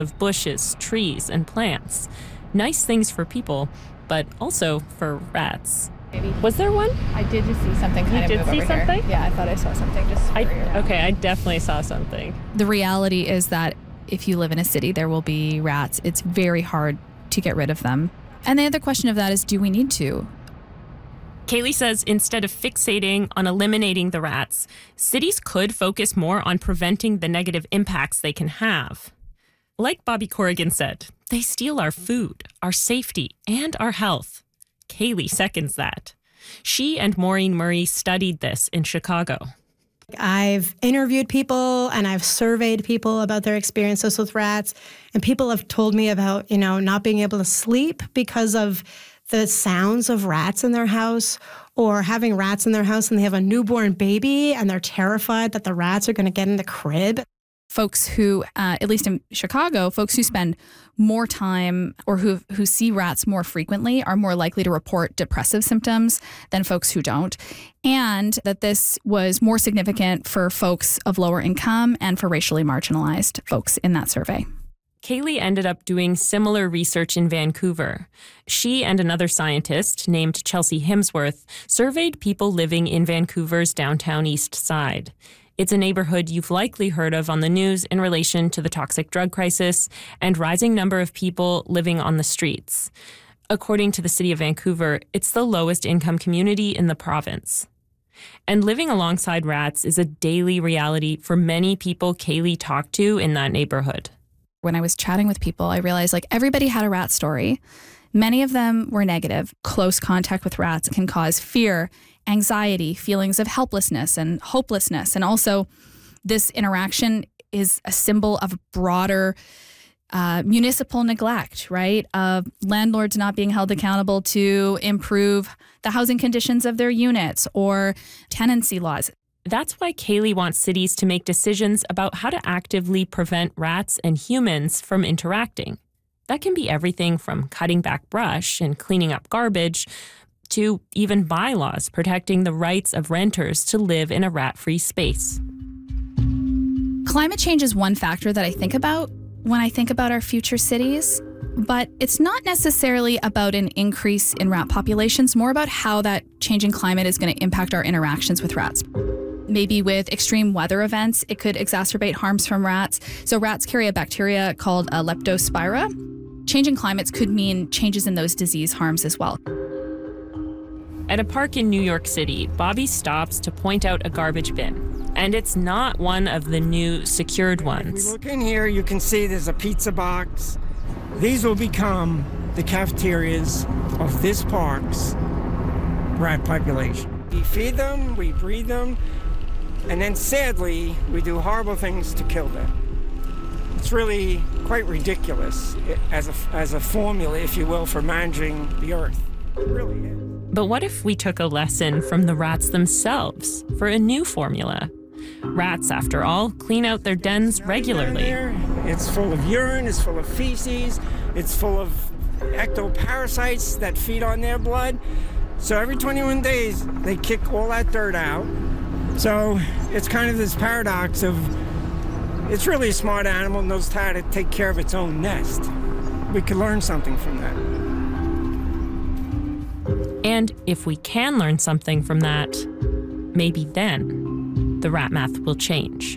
of bushes, trees, and plants. Nice things for people, but also for rats. Maybe. Was there one? I did just see something kind of move over here. You did see something? Yeah, I thought I saw something just Okay, I definitely saw something. The reality is that if you live in a city, there will be rats. It's very hard to get rid of them. And the other question of that is, do we need to? Kaylee says instead of fixating on eliminating the rats, cities could focus more on preventing the negative impacts they can have. Like Bobby Corrigan said, they steal our food, our safety, and our health. Kaylee seconds that. She and Maureen Murray studied this in Chicago. I've interviewed people and I've surveyed people about their experiences with rats, and people have told me about, not being able to sleep because of the sounds of rats in their house, or having rats in their house and they have a newborn baby and they're terrified that the rats are going to get in the crib. Folks who, at least in Chicago, folks who spend more time or who see rats more frequently are more likely to report depressive symptoms than folks who don't. And that this was more significant for folks of lower income and for racially marginalized folks in that survey. Kaylee ended up doing similar research in Vancouver. She and another scientist named Chelsea Himsworth surveyed people living in Vancouver's downtown east side. It's a neighborhood you've likely heard of on the news in relation to the toxic drug crisis and rising number of people living on the streets. According to the city of Vancouver, it's the lowest income community in the province. And living alongside rats is a daily reality for many people Kaylee talked to in that neighborhood. When I was chatting with people, I realized everybody had a rat story. Many of them were negative. Close contact with rats can cause fear, anxiety, feelings of helplessness and hopelessness. And also, this interaction is a symbol of broader municipal neglect, right? Of landlords not being held accountable to improve the housing conditions of their units or tenancy laws. That's why Kaylee wants cities to make decisions about how to actively prevent rats and humans from interacting. That can be everything from cutting back brush and cleaning up garbage to even bylaws protecting the rights of renters to live in a rat-free space. Climate change is one factor that I think about when I think about our future cities, but it's not necessarily about an increase in rat populations, more about how that changing climate is going to impact our interactions with rats. Maybe with extreme weather events, it could exacerbate harms from rats. So rats carry a bacteria called Leptospira. Changing climates could mean changes in those disease harms as well. At a park in New York City, Bobby stops to point out a garbage bin. And it's not one of the new secured ones. If we look in here, you can see there's a pizza box. These will become the cafeterias of this park's rat population. We feed them, we breed them, and then sadly, we do horrible things to kill them. It's really quite ridiculous as a formula, if you will, for managing the earth. It really is. But what if we took a lesson from the rats themselves for a new formula? Rats, after all, clean out their dens regularly. It's full of urine, it's full of feces, it's full of ectoparasites that feed on their blood. So every 21 days, they kick all that dirt out. So it's kind of this paradox of, it's really a smart animal, knows how to take care of its own nest. We could learn something from that. And if we can learn something from that, maybe then the rat math will change.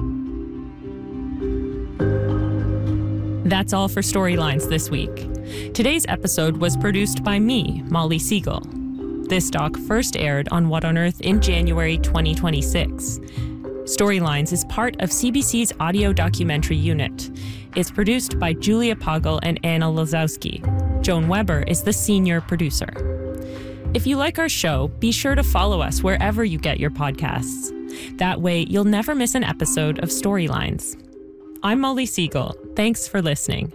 That's all for Storylines this week. Today's episode was produced by me, Molly Siegel. This doc first aired on What on Earth in January 2026. Storylines is part of CBC's audio documentary unit. It's produced by Julia Poggle and Anna Lazowski. Joan Weber is the senior producer. If you like our show, be sure to follow us wherever you get your podcasts. That way, you'll never miss an episode of Storylines. I'm Molly Siegel. Thanks for listening.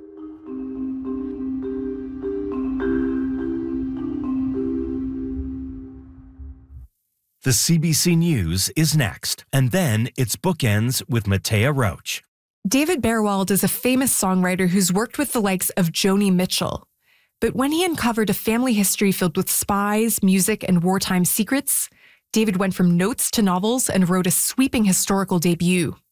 The CBC News is next, and then it's Bookends with Matea Roach. David Berwald is a famous songwriter who's worked with the likes of Joni Mitchell. But when he uncovered a family history filled with spies, music, and wartime secrets, David went from notes to novels and wrote a sweeping historical debut.